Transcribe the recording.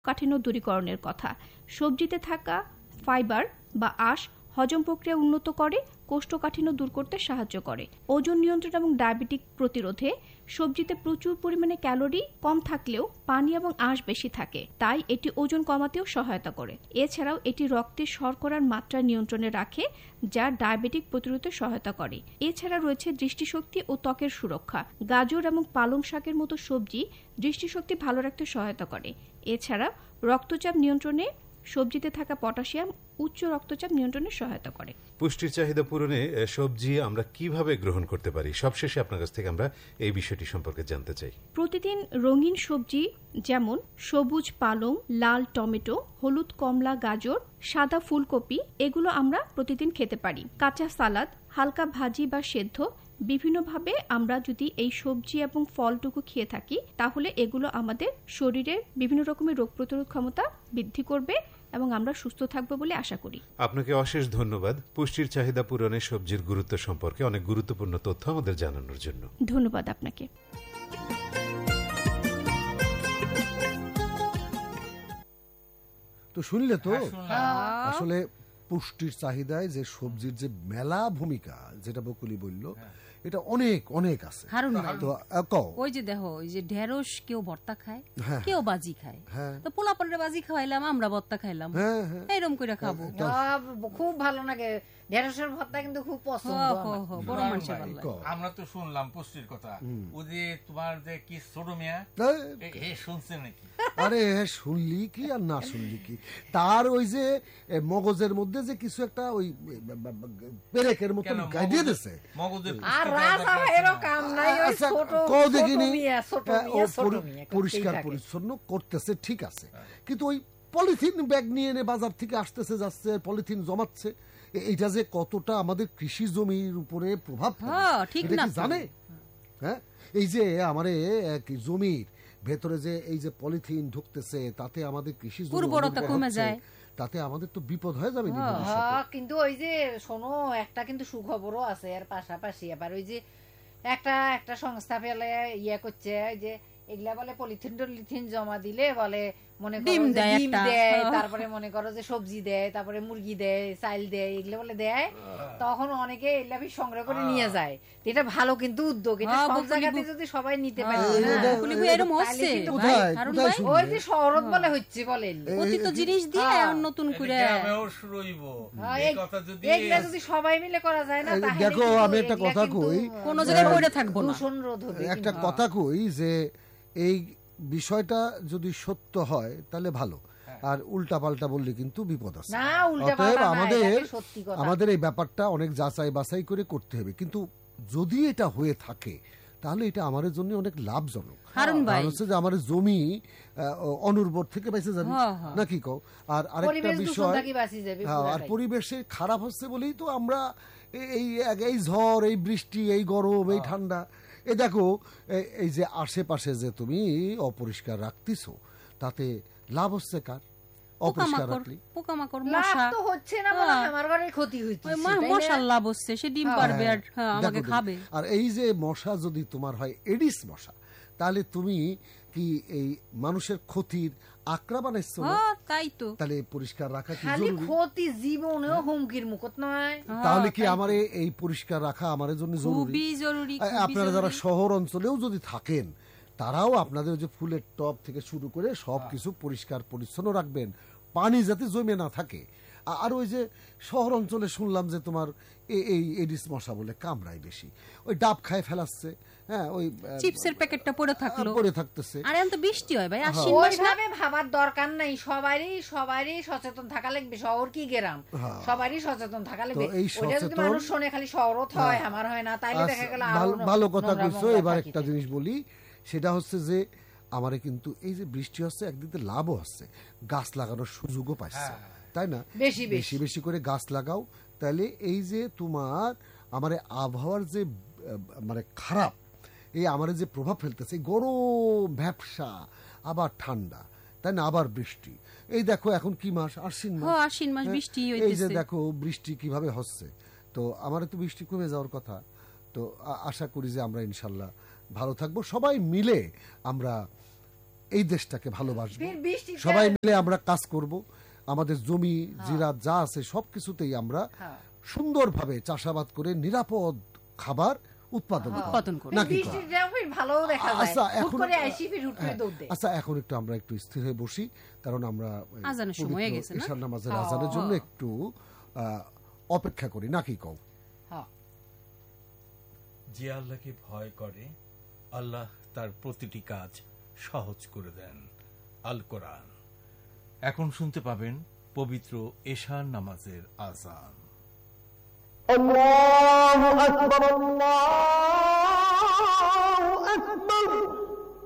কোষ্ঠকাঠিন্য দূরীকরণের কথা। সবজিতে থাকা ফাইবার বা আঁশ হজম প্রক্রিয়া উন্নত করে, কোষ্ঠকাঠিন্য দূর করতে সাহায্য করে। ওজন নিয়ন্ত্রণ এবং ডায়াবেটিক প্রতিরোধে সবজিতে প্রচুর পরিমাণে ক্যালোরি কম থাকলেও পানি এবং আঁশ বেশি থাকে, তাই এটি ওজন কমাতেও সহায়তা করে। এছাড়াও এটি রক্তে শর্করার মাত্রা নিয়ন্ত্রণে রাখে, যা ডায়াবেটিক প্রতিরোধে সহায়তা করে। এছাড়া রয়েছে দৃষ্টিশক্তি ও ত্বকের সুরক্ষা। গাজর এবং পালং শাকের মতো সবজি দৃষ্টিশক্তি ভালো রাখতে সহায়তা করে। এছাড়া রক্তচাপ নিয়ন্ত্রণে সবজিতে থাকা পটাশিয়াম উচ্চ রক্তচাপ নিয়ন্ত্রণে সহায়তা করে। পুষ্টির চাহিদা পূরণে সবজি আমরা কিভাবে গ্রহণ করতে পারি, সবশেষে আপনার কাছ থেকে আমরা এই বিষয়টি সম্পর্কে জানতে চাই। প্রতিদিন রঙিন সবজি যেমন সবুজ পালং, লাল টমেটো, হলুদ কমলা গাজর, সাদা ফুলকপি এগুলো আমরা প্রতিদিন খেতে পারি। কাঁচা সালাদ, হালকা ভাজি বা সেদ্ধ বিভিন্নভাবে আমরা যদি এই সবজি এবং ফলটুকু খেয়ে থাকি তাহলে এগুলো আমাদের শরীরের বিভিন্ন রকমের রোগ প্রতিরোধ ক্ষমতা বৃদ্ধি করবে এবং আমরা সুস্থ থাকবো বলে আশা করি। আপনাকে অশেষ ধন্যবাদ পুষ্টির চাহিদা পূরণে সবজির গুরুত্ব সম্পর্কে অনেক গুরুত্বপূর্ণ তথ্য আমাদের জানানোর জন্য। ধন্যবাদ আপনাকে। তো শুনলে তো আসলে পুষ্টির চাহিদায় যে সবজির যে মেলা ভূমিকা, যেটা বকুলি বলল, এটা অনেক অনেক আছে। ওই যে দেখো, ওই যে ঢেঁড়স কেউ ভর্তা খায়, কেউ বাজি খায়, তো পোলাপানের বাজি খাওয়াইলাম, আমরা ভর্তা খাইলাম, এরকম করে খাবো। খুব ভালো লাগে ঢেঁড়সের ভর্তা, কিন্তু খুব পছন্দ। বড় মানুষের ভালো লাগে। আমরা তো শুনলাম পুষ্টির কথা, ও যে তোমার যে কি ছোট মিয়া শুনছে নাকি? আরে শুনলি কি আর না শুনলি কি, তার ওই যে মগজের মধ্যে যে কিছু একটা ওই পেরেকের মতো গাইডিয়ে দিছে। পরিষ্কার পরিচ্ছন্ন করতেছে, ঠিক আছে, কিন্তু ওই পলিথিন ব্যাগ নিয়ে এনে বাজার থেকে আসতেছে যাচ্ছে, পলিথিন জমাচ্ছে, এইটা যে কতটা আমাদের কৃষি জমির উপরে প্রভাব জানে? হ্যাঁ, এই যে আমার জমির ভেতরে যে এই যে পলিথিন ঢুকতেছে, তাতে আমাদের কৃষি উর্বরতা কমে যায়, তাতে আমাদের তো বিপদ হয়ে যাবে। কিন্তু ওই যে শোনো, একটা কিন্তু সুখবরও আছে এর পাশাপাশি। আবার ওই যে একটা সংস্থা ফেলে করছে যে এগুলা বলে পলিথিন জমা দিলে বলে মনে করো ডিম দেয়, তারপরে মনে করো যে সবজি দেয়, তারপরে মুরগি দেয়, চাল দেয়, এগুলো বলে দেয়। তখন অনেকে এগুলা সংগ্রহ করে নিয়ে যায়। এটা ভালো কিন্তু উদ্যোগ, এটা সব জায়গাতে যদি সবাই নিতে পারে। ওই যে শহরত বলে হচ্ছে, বলেন অতীত জিনিস দিয়ে নতুন করে এগুলা যদি সবাই মিলে করা যায় না, তাহলে দেখো আমি একটা কথা কই, কোন জায়গায় পড়ে থাকবো না, দূষণ রোধ হবে। একটা কথা কই যে এই বিষয়টা যদি সত্য হয় তাহলে ভালো, আর উল্টা পাল্টা বললে কিন্তু বিপদ আছে। অতএব আমাদের এই ব্যাপারটা অনেক যাচাই বাছাই করে করতে হবে। কিন্তু যদি এটা হয়ে থাকে তাহলে এটা আমাদের জন্য অনেক লাভজনক। কারণ হচ্ছে যে আমার জমি অনুর্বর থেকে বেঁচে যাবে নাকি কও। আর আরেকটা বিষয়, আর পরিবেশে খারাপ হচ্ছে বলেই তো আমরা এই ঝড়, এই বৃষ্টি, এই গরম, এই ঠান্ডা, এই দেখো এই যে আশেপাশে যে তুমি অপরিষ্কার রাখতেছো, তাতে লাভ হচ্ছে কার? অপরিষ্কার রাখলে পোকামাকড়, মশা তো হচ্ছে না, বলে আমার ঘরের ক্ষতি হচ্ছে, মশার লাভ হচ্ছে, সে ডিম পারবে আর আমাকে খাবে। আর এই যে মশা যদি তোমার হয় এডিস মশা, তাহলে তুমি কি এই মানুষের ক্ষতির আকরা বানাইছো না? তাই তো, তাহলে পরিষ্কার রাখা কি খালি ক্ষতি, জীবনেও হুমকির মুখত নয়। তাহলে কি আমার এই পরিষ্কার রাখা আমার জন্য জরুরি? আপনারা যারা শহর অঞ্চলেও যদি থাকেন, তারাও আপনাদের যে ফুলের টব থেকে শুরু করে সবকিছু পরিষ্কার পরিচ্ছন্ন রাখবেন, পানি যাতে জমে না থাকে। আর ওই যে শহর অঞ্চলে শুনলাম যে তোমার এই এডিস মশা বলে কামড়ায় বেশি, ওই ডাব খায় ফেলাচ্ছে, ওই চিপসের প্যাকেটটা পড়ে থাকতেছে। আর এখন তো বৃষ্টি হয় ভাই, আশ্বিন মাস, ওইভাবে ভাবার দরকার নাই। সবারই সচেতন থাকা লাগবে, শহর কি গ্রাম, সবারই সচেতন থাকা লাগবে। ওইটা যদি মানুষ শোনে খালি শহরত হয়, আমার হয় না, তাইলে দেখা গেল ভালো কথা কইছো। এবার একটা জিনিস বলি, সেটা হচ্ছে যে আমারে কিন্তু এই যে বৃষ্টি হচ্ছে, একদিকে লাভও হচ্ছে, গাছ লাগানোর সুযোগও পাচ্ছে, তাই না? বেশি বেশি করে গাছ লাগাও, তাহলে এই যে তোমার আমার আবহাওয়ার যে মানে খারাপ, এই আমার যে প্রভাব ফেলতেছে, গরম ভ্যাপসা, আবার ঠান্ডা, তাই না, আবার বৃষ্টি। এই দেখো এখন কি মাস? আশ্বিন মাস বৃষ্টি। এই যে দেখো বৃষ্টি কিভাবে হচ্ছে। তো আমার তো বৃষ্টি কমে যাওয়ার কথা। তো আশা করি যে আমরা ইনশাল্লাহ ভালো থাকবো, সবাই মিলে আমরা এই দেশটাকে ভালোবাসবো, সবাই মিলে আমরা কাজ করব, আমাদের জমি জিরাত যা আছে সবকিছুতেই আমরা সুন্দরভাবে চাষাবাদ করে নিরাপদ খাবার উৎপাদন করব। আচ্ছা, এখন একটু আমরা একটু স্থির হয়ে বসি, কারণ আমরা ঈশান নামাজের আজানের জন্য একটু অপেক্ষা করি, নাকি কও? যে আল্লাহকে ভয় করে আল্লাহ তার প্রতিটি কাজ সহজ করে দেন। আল কোরআন। এখন শুনতে পাবেন পবিত্র ঈশান নামাজের আযান। আল্লাহু আকবার, আল্লাহু আকবার।